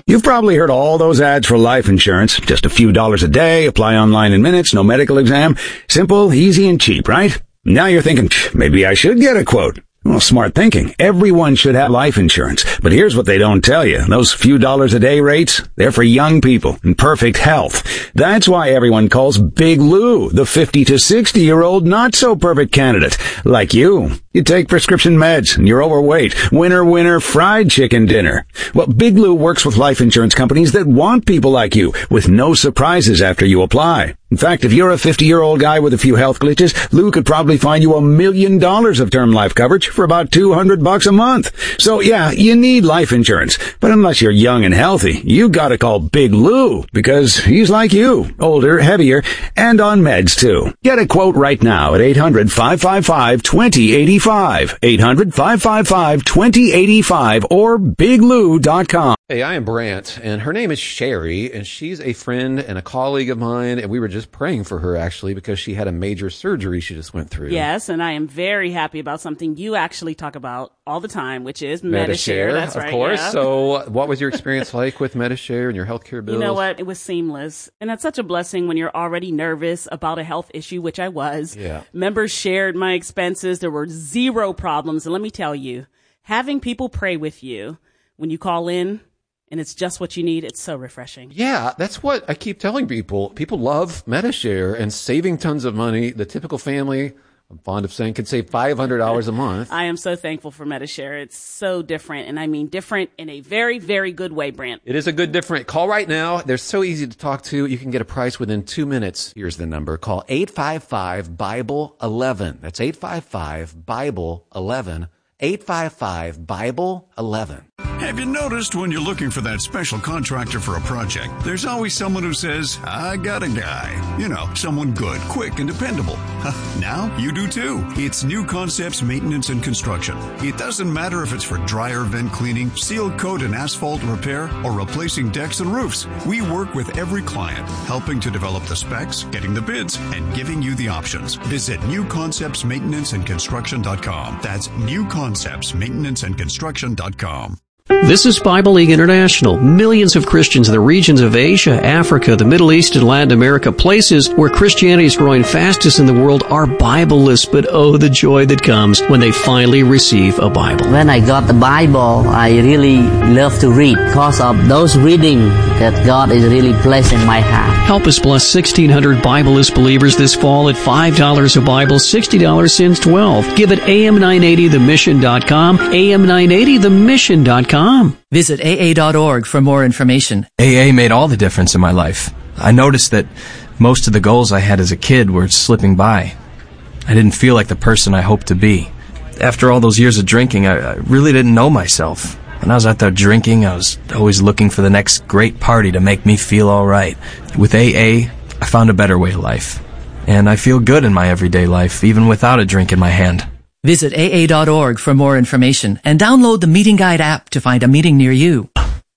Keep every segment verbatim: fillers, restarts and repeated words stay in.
You've probably heard all those ads for life insurance. Just a few dollars a day, apply online in minutes, no medical exam. Simple, easy, and cheap, right? Now you're thinking, maybe I should get a quote. Well, smart thinking. Everyone should have life insurance. But here's what they don't tell you. Those few dollars a day rates, they're for young people in perfect health. That's why everyone calls Big Lou the fifty to sixty year old not so perfect candidate. Like you. You take prescription meds and you're overweight. Winner, winner, fried chicken dinner. Well, Big Lou works with life insurance companies that want people like you with no surprises after you apply. In fact, if you're a fifty-year-old guy with a few health glitches, Lou could probably find you a million dollars of term life coverage for about two hundred bucks a month. So yeah, you need life insurance. But unless you're young and healthy, you gotta call Big Lou because he's like you, older, heavier, and on meds too. Get a quote right now at eight hundred, five five five, two zero eight five. eight hundred, five five five, two zero eight five or big lou dot com. Hey, I am Brant, and her name is Sherry, and she's a friend and a colleague of mine, and we were just praying for her, actually, because she had a major surgery she just went through. Yes, and I am very happy about something you actually talk about all the time, which is Medi-Share. Medi-Share. That's of right, course. yeah. So what was your experience like with Medi-Share and your healthcare bills? You know what? It was seamless. And that's such a blessing when you're already nervous about a health issue, which I was. Yeah. Members shared my expenses. There were zero problems. And let me tell you, having people pray with you when you call in, and it's just what you need, it's so refreshing. Yeah, that's what I keep telling people. People love Medi-Share and saving tons of money. The typical family, I'm fond of saying, could save five hundred dollars a month. I am so thankful for Medi-Share. It's so different, and I mean different in a very, very good way, Brant. It is a good different. Call right now. They're so easy to talk to. You can get a price within two minutes. Here's the number. Call eight five five, Bible eleven. That's eight five five, Bible eleven. eight five five, Bible eleven. Have you noticed when you're looking for that special contractor for a project, there's always someone who says, I got a guy. You know, someone good, quick, and dependable. Now you do too. It's New Concepts Maintenance and Construction. It doesn't matter if it's for dryer vent cleaning, seal coat and asphalt repair, or replacing decks and roofs. We work with every client, helping to develop the specs, getting the bids, and giving you the options. Visit new concepts maintenance and construction dot com. That's new concepts maintenance and construction dot com. This is Bible League International. Millions of Christians in the regions of Asia, Africa, the Middle East, and Latin America, places where Christianity is growing fastest in the world, are Bible-less, but oh, the joy that comes when they finally receive a Bible. When I got the Bible, I really love to read because of those reading that God is really placing in my heart. Help us bless sixteen hundred Bible-less believers this fall at five dollars a Bible, sixty dollars since twelve. Give it A M nine eighty the mission dot com, A M nine eighty the mission dot com. Visit A A dot org for more information. A A made all the difference in my life. I noticed that most of the goals I had as a kid were slipping by. I didn't feel like the person I hoped to be. After all those years of drinking, I, I really didn't know myself. When I was out there drinking, I was always looking for the next great party to make me feel all right. With A A, I found a better way of life. And I feel good in my everyday life, even without a drink in my hand. Visit A A dot org for more information and download the Meeting Guide app to find a meeting near you.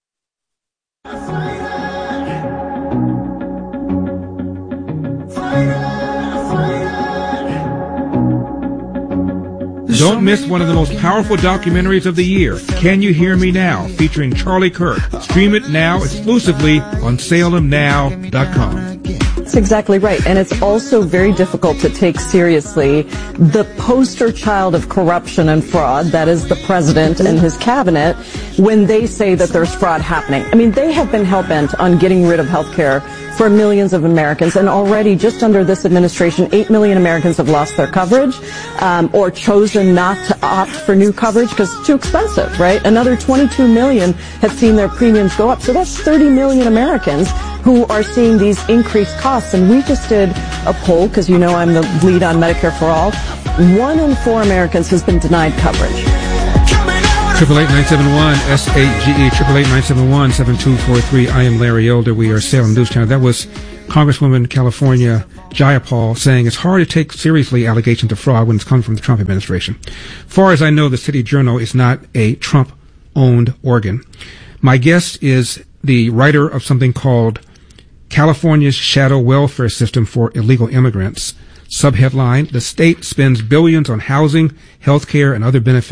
Don't miss one of the most powerful documentaries of the year, Can You Hear Me Now, featuring Charlie Kirk. Stream it now exclusively on Salem Now dot com. That's exactly right. And it's also very difficult to take seriously the poster child of corruption and fraud, that is the president and his cabinet, when they say that there's fraud happening. I mean, they have been hell-bent on getting rid of health care for millions of Americans, and already just under this administration, eight million Americans have lost their coverage um, or chosen not to opt for new coverage because it's too expensive, right? Another twenty-two million have seen their premiums go up. So that's thirty million Americans who are seeing these increased costs. And we just did a poll, because you know I'm the lead on Medicare for All. One in four Americans has been denied coverage. Triple eight nine seven one S eight G E triple eight nine seven one seven two four three. I am Larry Elder. We are Salem News Channel. That was Congresswoman California Jayapal saying it's hard to take seriously allegations of fraud when it's coming from the Trump administration. Far as I know, the City Journal is not a Trump-owned organ. My guest is the writer of something called California's Shadow Welfare System for Illegal Immigrants. Subheadline: The state spends billions on housing, health care, and other benefits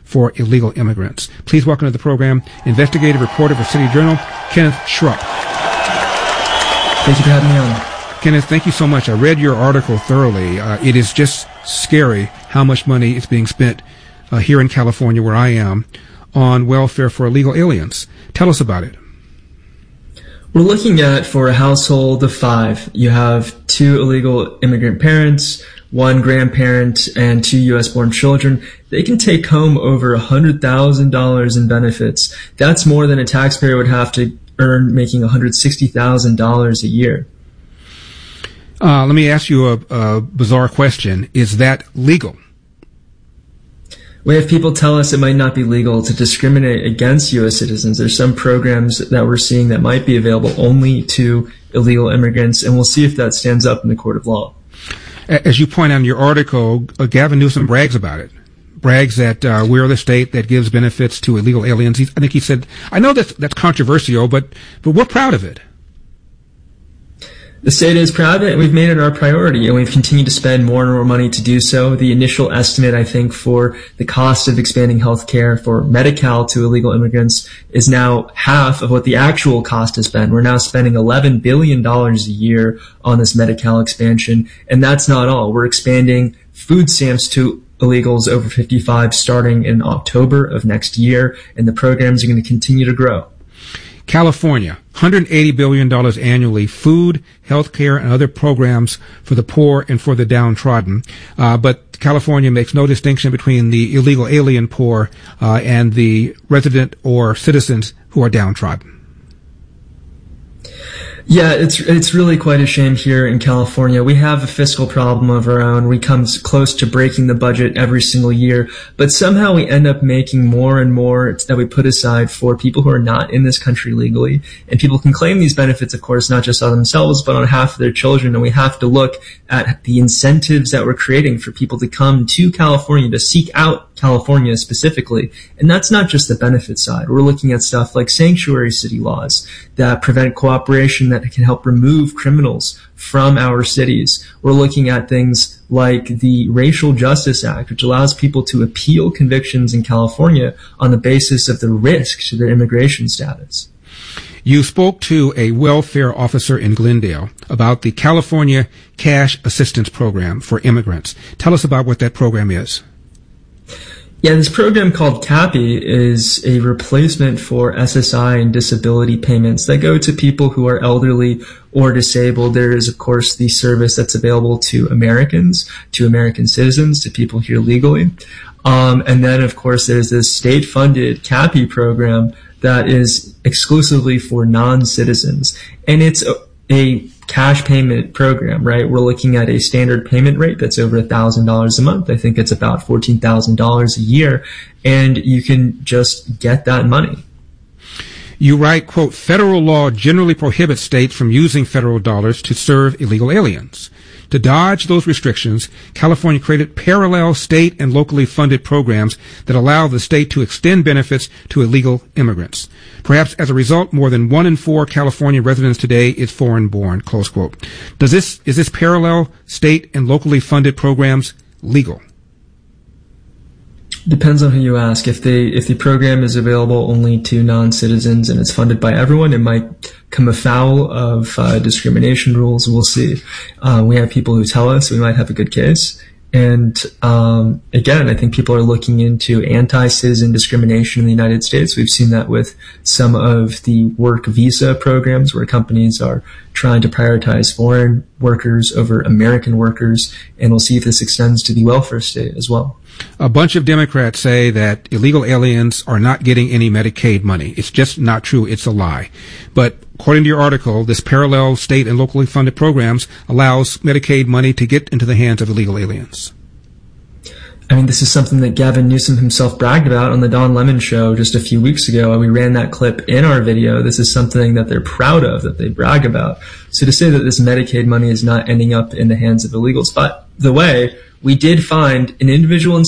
for illegal immigrants. Please welcome to the program investigative reporter for City Journal, Kenneth Schrupp. Thank you for having me on. Kenneth, thank you so much. I read your article thoroughly. Uh, it is just scary how much money is being spent uh, here in California, where I am, on welfare for illegal aliens. Tell us about it. We're looking at, for a household of five, you have two illegal immigrant parents, one grandparent, and two U S-born children. They can take home over one hundred thousand dollars in benefits. That's more than a taxpayer would have to earn making one hundred sixty thousand dollars a year. Uh, let me ask you a, a bizarre question. Is that legal? We have people tell us it might not be legal to discriminate against U S citizens. There's some programs that we're seeing that might be available only to illegal immigrants, and we'll see if that stands up in the court of law. As you point out in your article, uh, Gavin Newsom brags about it. Brags that uh, we're the state that gives benefits to illegal aliens. He, I think he said, I know that's, that's controversial, but, but we're proud of it. The state is proud of it, and we've made it our priority, and we've continued to spend more and more money to do so. The initial estimate, I think, for the cost of expanding health care for Medi-Cal to illegal immigrants is now half of what the actual cost has been. We're now spending eleven billion dollars a year on this Medi-Cal expansion, and that's not all. We're expanding food stamps to illegals over fifty-five starting in October of next year, and the programs are going to continue to grow. California, one hundred eighty billion dollars annually, food, health care, and other programs for the poor and for the downtrodden. Uh, but California makes no distinction between the illegal alien poor uh, and the resident or citizens who are downtrodden. Yeah, it's it's really quite a shame here in California. We have a fiscal problem of our own. We come close to breaking the budget every single year, but somehow we end up making more and more that we put aside for people who are not in this country legally. And people can claim these benefits, of course, not just on themselves, but on half of their children. And we have to look at the incentives that we're creating for people to come to California, to seek out California specifically. And that's not just the benefit side. We're looking at stuff like sanctuary city laws that prevent cooperation, that can help remove criminals from our cities. We're looking at things like the Racial Justice Act, which allows people to appeal convictions in California on the basis of the risk to their immigration status. You spoke to a welfare officer in Glendale about the California Cash Assistance Program for immigrants. Tell us about what that program is. Yeah, this program called CAPI is a replacement for S S I and disability payments that go to people who are elderly or disabled. There is, of course, the service that's available to Americans, to American citizens, to people here legally. Um, and then, of course, there's this state-funded CAPI program that is exclusively for non-citizens. And it's a, a cash payment program, right? We're looking at a standard payment rate that's over one thousand dollars a month. I think it's about fourteen thousand dollars a year, and you can just get that money. You write, quote, federal law generally prohibits states from using federal dollars to serve illegal aliens. To dodge those restrictions, California created parallel state and locally funded programs that allow the state to extend benefits to illegal immigrants. Perhaps as a result, more than one in four California residents today is foreign-born, close quote. Does this, is this parallel state and locally funded programs legal? Depends on who you ask. If they, if the program is available only to non-citizens and it's funded by everyone, it might come afoul of uh, discrimination rules. We'll see. Uh, we have people who tell us we might have a good case. And um, again, I think people are looking into anti-citizen discrimination in the United States. We've seen that with some of the work visa programs where companies are trying to prioritize foreign workers over American workers. And we'll see if this extends to the welfare state as well. A bunch of Democrats say that illegal aliens are not getting any Medicaid money. It's just not true. It's a lie. But according to your article, this parallel state and locally funded programs allows Medicaid money to get into the hands of illegal aliens. I mean, this is something that Gavin Newsom himself bragged about on the Don Lemon show just a few weeks ago. We ran that clip in our video. This is something that they're proud of, that they brag about. So to say that this Medicaid money is not ending up in the hands of illegals, but the way we did find an individual in